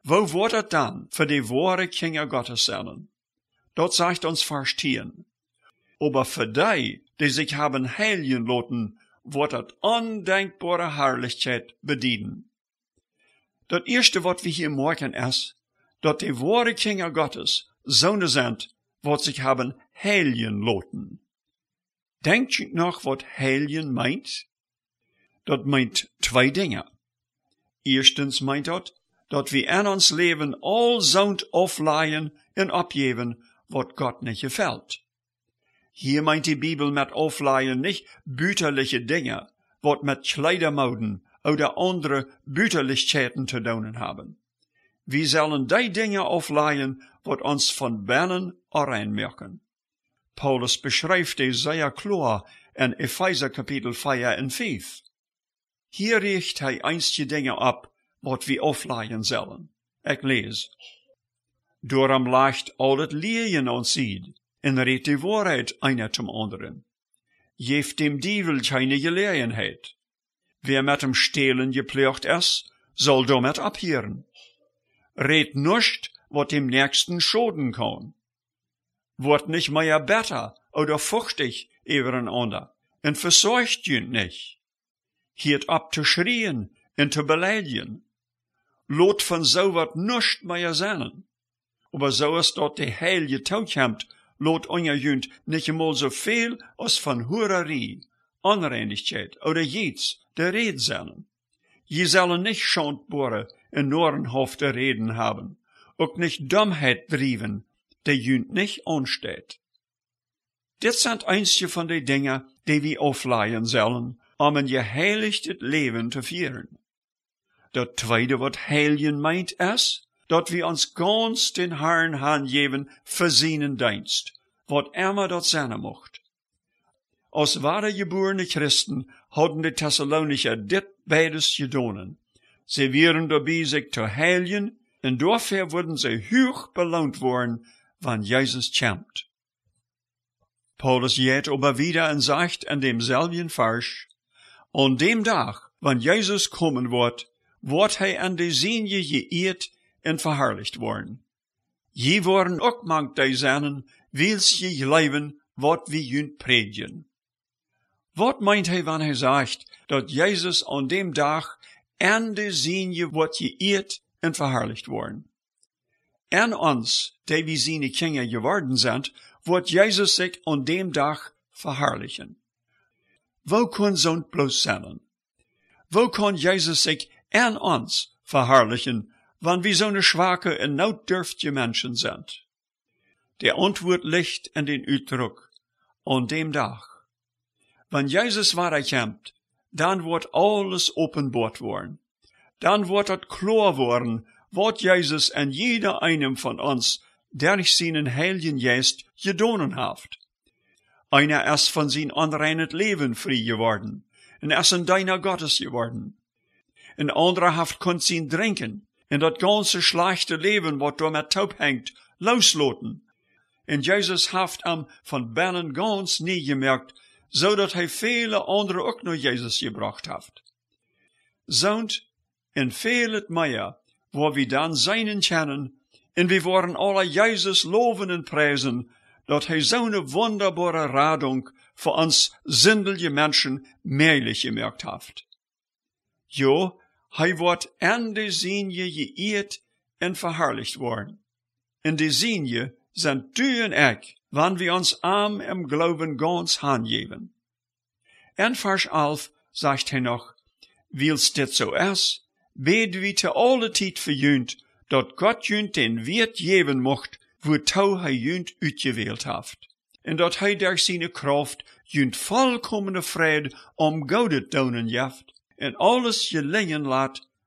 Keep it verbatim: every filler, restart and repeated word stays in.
Wo wordt het dan für die wahre Kinder Gottes sein? Dort sagt uns Vers tien. Aber für die, die sich haben heiligen lassen, wird het undenkbare Herrlichkeit bedienen. Das erste, was wir hier merken, ist, dass die wahre Kinder Gottes Söhne sind, was sich haben heiligen lassen. Denkt ihr noch, was heiligen meint? Das meint zwei Dinge. Erstens meint das, dass wir in uns Leben all Sound aufleihen und abgeben, was Gott nicht gefällt. Hier meint die Bibel mit aufleihen nicht büterliche Dinge, was mit Kleidermoden oder andere Büterlichkeiten zu tun haben. Wir sollen die Dinge aufleihen, was uns von binnen reinmerken. Paulus beschreibt es sehr klar in Epheser Kapitel vier und fünf. Hier richt hij einige Dinge ab, wat wir aufleihen sollen. Ich lese. Daarom leicht al het leien ons ziet, en redt die Wahrheit einer zum anderen. Geeft dem Dievel keine Gelegenheit. Wer mit dem Stehlen gepleegt ist, soll damit abhören. Red nicht, wat dem Nächsten schoden kann. Wort nicht mehr besser oder fuchtig übereinander, en versorgt jünt nicht. Hiert ab zu schrien und zu beleidigen. Lot von so wat nischt mehr sein. Aber so ist dort die heilige Taukamp, lot ongejunt nicht einmal so viel als von Hurerie, Unreinigkeit oder Jets der Red sein. Je sollen nicht schondbare und norrenhafte Reden haben, auch nicht Dummheit driven, der jünt nicht ansteht. Das sind einige von den Dingen, die wir aufleihen sollen, um ein geheiligtes Leben zu führen. Das zweite, was heiligen meint, ist, dass wir uns ganz den Herrn hingeben für seinen Dienst, was immer das sein macht. Als wahre geborene Christen hatten die Thessalonicher dit beides gedonen. Sie wären dabei, sich zu heiligen, und dafür würden sie hoch belohnt worden, wenn Jesus kämmt. Paulus geht aber wieder und sagt in demselben Vers, an dem Tag, wenn Jesus kommen wird, wird er an die Sinne geehrt und verherrlicht worden. Je worden auch manch die seinen, wils je leben, wat wie jünt predigen. Wat meint er, wenn er sagt, dass Jesus an dem Tag an die Sinne wird geehrt und verherrlicht worden? An uns, die wie seine Kinder geworden sind, wird Jesus sich an dem Tag verherrlichen. Wo kann so bloß sein? Wo kann Jesus sich an uns verherrlichen, wenn wir so eine schwache und notdürftige Menschen sind? Die Antwort liegt in den Ausdruck, an dem Tag. Wenn Jesus wiederkommt, dann wird alles offenbart worden. Dann wird es klar worden, was Jesus an jeder einem von uns durch seinen Heiligen Geist gedonen hat. Einer ist von sein unreines Leben frei geworden, und ist ein Diener Gottes geworden. Ein anderer hat konnt sein Trinken, und das ganze schlechte Leben, was damit taub hängt, losloten. Und Jesus hat ihm von binnen ganz nie gemerkt, so dass er viele andere auch noch Jesus gebracht hat. Sound und vieles mehr, wo wir dann seinen kennen, und wir wollen alle Jesus loben und preisen, dass er so eine wunderbare Radung für uns sindelige Menschen möglich gemerkt hat. Jo, er wird an die Sinne geehrt und verherrlicht worden. In die Sinne sind du und ich, wenn wir uns arm im Glauben ganz hingeben. In Vers elf sagt er noch, wils dit so ist, beten wir zu alle Zeit für jünt, dat Gott jünt den Wert geben mocht, wozu er jünt uitgewählt hat. Und dat er durch seine Kraft jünt vollkommene Friede um Gaudet donen jaft, und alles gelingen laat